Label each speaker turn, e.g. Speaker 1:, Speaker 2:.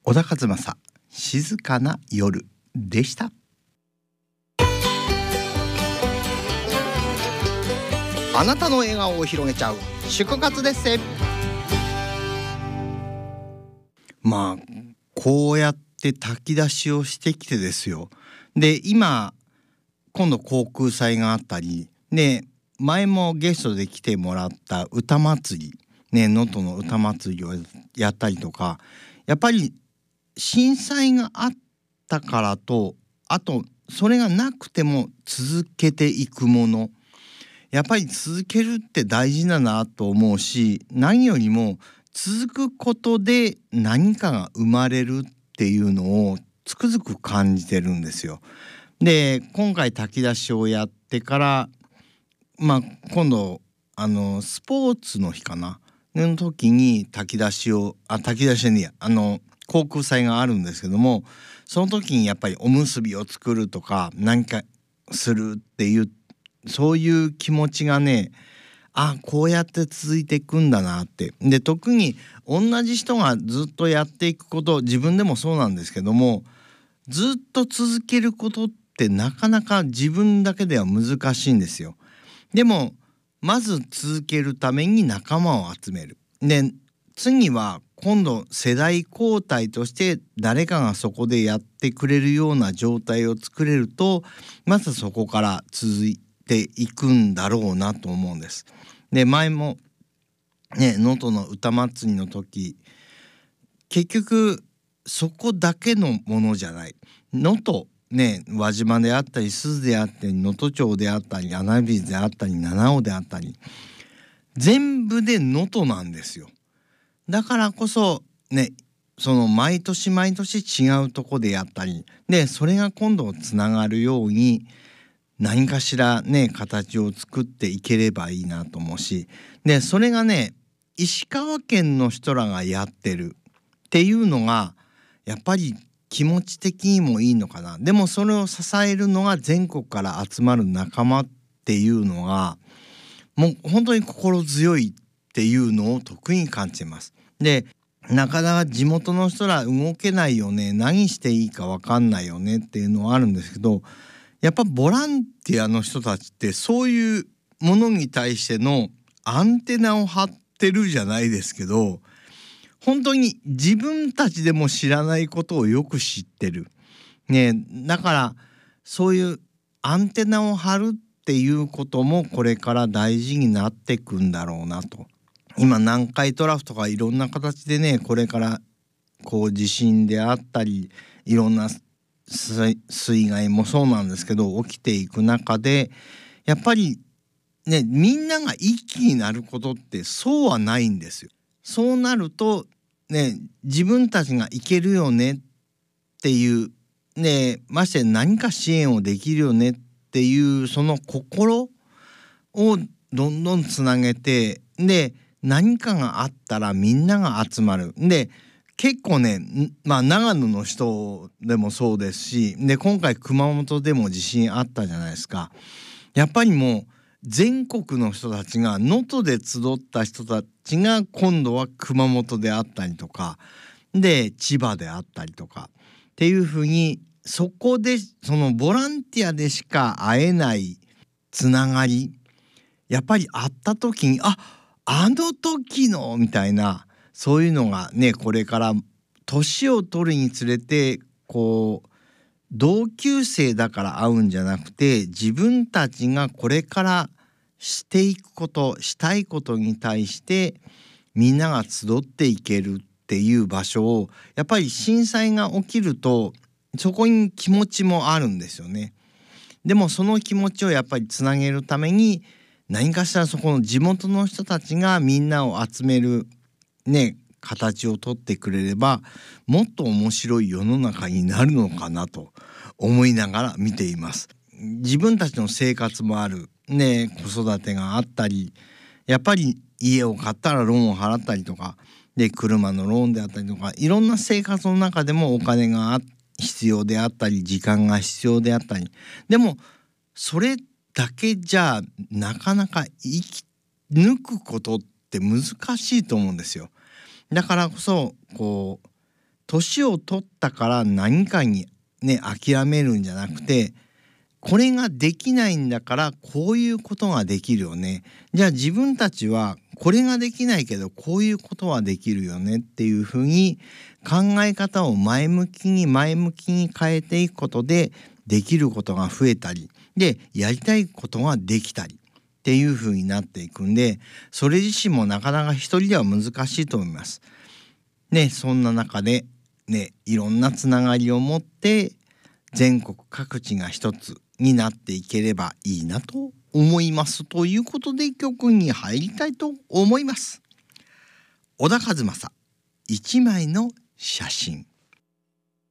Speaker 1: 小田和正、静かな夜でした。あなたの笑顔を広げちゃう祝活です。こうやって炊き出しをしてきてですよ。で今度航空祭があったりで、前もゲストで来てもらった歌祭りね、能登の歌祭りをやったりとか、やっぱり震災があったからと、あとそれがなくても続けていくもの、やっぱり続けるって大事だなと思うし、何よりも続くことで何かが生まれるっていうのをつくづく感じてるんですよ。で今回炊き出しをやってから、今度スポーツの日かなの時に炊き出しねえや、航空祭があるんですけども、その時にやっぱりおむすびを作るとか何かするっていう、そういう気持ちがね、こうやって続いていくんだなって。で特に同じ人がずっとやっていくこと、自分でもそうなんですけども、ずっと続けることってなかなか自分だけでは難しいんですよ。でもまず続けるために仲間を集める。で次は今度世代交代として誰かがそこでやってくれるような状態を作れると、まずそこから続いていくんだろうなと思うんです。で前もね、能登の歌祭りの時、結局そこだけのものじゃない。能登ね、輪島であったり珠洲であったり能登町であったり穴水であったり七尾であったり、全部で能登なんですよ。だからこそね、その毎年毎年違うとこでやったりで、それが今度つながるように何かしらね形を作っていければいいなと思うし、でそれがね石川県の人らがやってるっていうのがやっぱり気持ち的にもいいのかな。でもそれを支えるのが全国から集まる仲間っていうのがもう本当に心強いっていうのを特に感じます。でなかなか地元の人ら動けないよね、何していいか分かんないよねっていうのはあるんですけど、やっぱボランティアの人たちってそういうものに対してのアンテナを張ってるじゃないですけど、本当に自分たちでも知らないことをよく知ってるね。だからそういうアンテナを張るっていうこともこれから大事になってくんだろうなと。今南海トラフとかいろんな形でね、これからこう地震であったりいろんな水害もそうなんですけど起きていく中で、やっぱりねみんなが一気になることってそうはないんですよ。そうなるとね、自分たちがいけるよねっていうね、まして何か支援をできるよねっていうその心をどんどんつなげて、で何かがあったらみんなが集まる。で結構ね、長野の人でもそうですし、で今回熊本でも地震あったじゃないですか。やっぱりもう全国の人たちが能登で集った人たちが今度は熊本であったりとかで千葉であったりとかっていうふうに、そこでそのボランティアでしか会えないつながり、やっぱり会った時にあの時のみたいな、そういうのがねこれから年を取るにつれてこう同級生だから会うんじゃなくて、自分たちがこれからしていくことしたいことに対してみんなが集っていけるっていう場所を、やっぱり震災が起きるとそこに気持ちもあるんですよね。でもその気持ちをやっぱりつなげるために何かしらそこの地元の人たちがみんなを集めるね形をとってくれれば、もっと面白い世の中になるのかなと思いながら見ています。自分たちの生活もあるね、子育てがあったり、やっぱり家を買ったらローンを払ったりとかで、車のローンであったりとか、いろんな生活の中でもお金が必要であったり時間が必要であったり、でもそれだけじゃなかなか生き抜くことって難しいと思うんですよ。だからこそこう年を取ったから何かにね諦めるんじゃなくて、これができないんだからこういうことができるよね。じゃあ自分たちはこれができないけどこういうことはできるよねっていうふうに考え方を前向きに変えていくことで、できることが増えたりでやりたいことができたりっていうふうになっていくんで、それ自身もなかなか一人では難しいと思います。ね、そんな中でね、いろんなつながりを持って全国各地が一つになっていければいいなと思います。ということで曲に入りたいと思います。小田和正、一枚の写真。